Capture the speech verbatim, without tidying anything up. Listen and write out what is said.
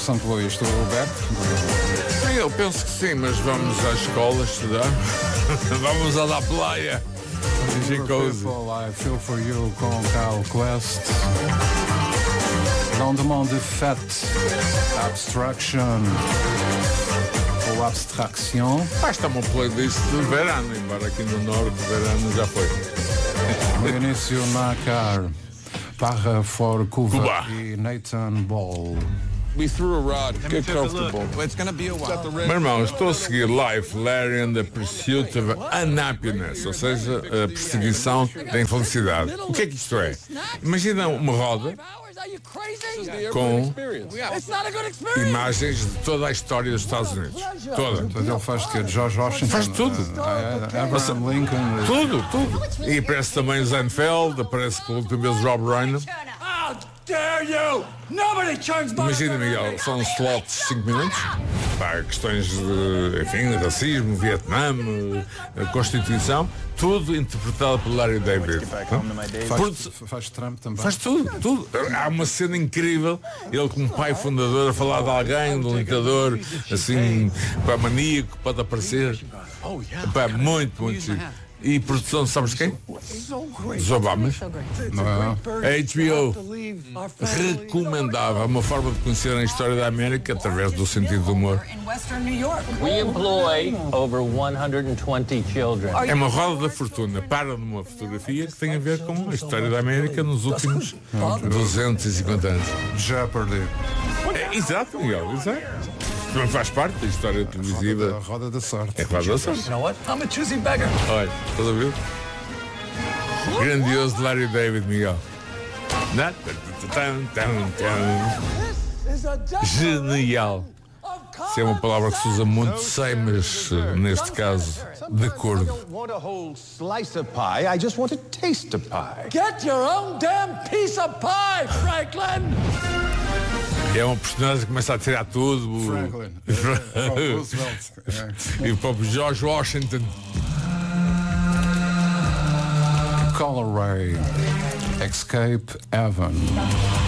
interessante isto, Roberto? Sim, eu penso que sim, mas vamos à escola estudar. Vamos à da playa. People, I Feel For You com Kyle Quest. Lendemain de fête, Abstraction ou Abstraction. Ah, está uma playlist de verano, embora aqui no norte de verano já foi. Início Nakar, Parra For Cuba Cuba. e Nathan Ball. We threw a rod. Get comfortable. It's gonna be a while. Meu irmão, estou a seguir Life, Larry and the Pursuit of Unhappiness, ou seja, a perseguição da infelicidade. O que é que isto é? Imagina uma roda com imagens de toda a história dos Estados Unidos. Toda. Mas ele faz que George Washington. Faz tudo. Uh, Abraham Lincoln. Tudo, tudo. E aparece também o Seinfeld, aparece pela última vez o Rob Reiner. Imagina, Miguel, são slots de cinco minutos. Pá, questões de, enfim, racismo, Vietnã, a Constituição, tudo interpretado por Larry David. Faz, faz Trump também. Faz tudo, tudo. Há uma cena incrível, ele como pai fundador a falar de alguém, de um ditador, assim, pá, maníaco, pode aparecer. Pá, muito, muito chique. E produção, sabes quem? Dos Obamas. A H B O recomendava uma forma de conhecer a história da América através do sentido do humor. We employ over one hundred twenty children. É uma roda da fortuna. Para numa fotografia que tem a ver com a história da América nos últimos duzentos e cinquenta anos. Jeopardy. É, exato, Miguel, exato. Também faz parte da história televisiva. A roda da sorte. É a roda da sorte. You know what? I'm a choosy beggar. Olha, estás a ver? Grandioso Larry David, Miguel. Genial. Se é uma palavra que se usa muito, sei, mas uh, neste caso, de acordo. I don't want a whole slice of pie. I just want a taste of pie. Get your own damn piece of pie, Franklin! É uma personagem que começa a tirar tudo. Franklin. É, Roosevelt. E o próprio George Washington. Color Ray. Escape Heaven.